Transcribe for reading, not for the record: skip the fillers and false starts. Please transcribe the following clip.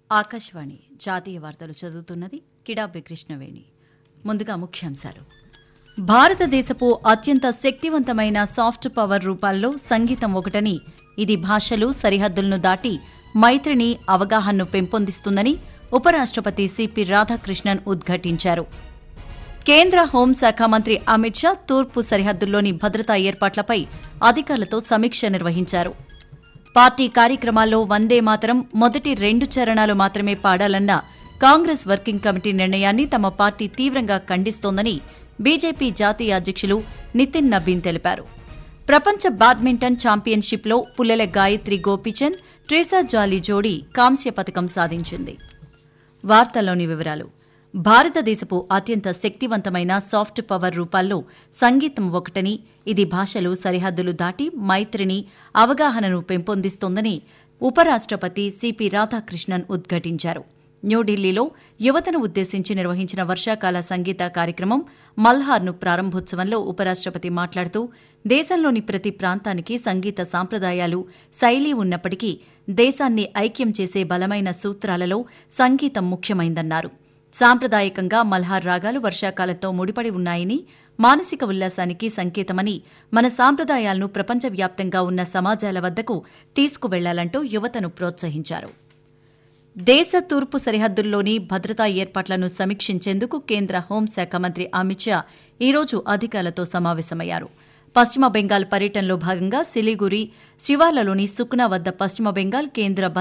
ఆకాశవాణి జాతీయ వార్తలు చదువుతున్నది కిడాబి కృష్ణవేణి. ముందుగా ముఖ్యాంశాలు. భారతదేశపు అత్యంత శక్తివంతమైన సాఫ్ట్ పవర్ రూపాల్లో సంగీతం ఒకటని, ఇది భాషలు సరిహద్దులను దాటి మైత్రిని, అవగాహనను పెంపొందిస్తుందని ఉపరాష్టపతి సిపి రాధాకృష్ణన్ ఉద్ఘాటించారు. కేంద్ర హోంశాఖ మంత్రి అమిత్ షా తూర్పు సరిహద్దుల్లోని భద్రతా ఏర్పాట్లపై అధికారులతో సమీక్ష నిర్వహించారు. పార్టీ కార్యక్రమాల్లో వందే మాతరం మొదటి 2 చరణాలు మాత్రమే పాడాలన్న కాంగ్రెస్ వర్కింగ్ కమిటీ నిర్ణయాన్ని తమ పార్టీ తీవ్రంగా ఖండిస్తోందని బీజేపీ జాతీయ అధ్యక్షులు నితిన్ నబీన్ తెలిపారు. ప్రపంచ బ్యాడ్మింటన్ ఛాంపియన్షిప్లో పుల్లెల గాయత్రి గోపీచంద్, ట్రీసా జాలీ జోడీ కాంస్య పతకం సాధించింది. వార్తల్లోని వివరాలు. భారతదేశపు అత్యంత శక్తివంతమైన సాఫ్ట్ పవర్ రూపాల్లో సంగీతం ఒకటని, ఇది భాషలు సరిహద్దులు దాటి మైత్రిని, అవగాహనను పెంపొందిస్తోందని ఉపరాష్టపతి సిపి రాధాకృష్ణన్ ఉద్ఘాటించారు. న్యూఢిల్లీలో యువతను ఉద్దేశించి నిర్వహించిన వర్షాకాల సంగీత కార్యక్రమం మల్హార్ను ప్రారంభోత్సవంలో ఉపరాష్టపతి మాట్లాడుతూ, దేశంలోని ప్రతి ప్రాంతానికి సంగీత సాంప్రదాయాలు, శైలి ఉన్నప్పటికీ దేశాన్ని ఐక్యం చేసే బలమైన సూత్రాలలో సంగీతం ముఖ్యమైందన్నారు. సాంప్రదాయకంగా మల్హార్ రాగాలు వర్షాకాలంతో ముడిపడి ఉన్నాయని, మానసిక ఉల్లాసానికి సంకేతమని, మన సాంప్రదాయాలను ప్రపంచవ్యాప్తంగా ఉన్న సమాజాల వద్దకు తీసుకువెళ్లాలంటూ యువతను ప్రోత్సహించారు. దేశ తూర్పు సరిహద్దుల్లోని భద్రతా ఏర్పాట్లను సమీక్షించేందుకు కేంద్ర హోంశాఖ మంత్రి అమిత్ షా ఈరోజు అధికారులతో సమావేశమయ్యారు. పశ్చిమ బెంగాల్ పర్యటనలో భాగంగా సిలిగురి శివార్లలోని సుక్నా వద్ద పశ్చిమ బెంగాల్ కేంద్ర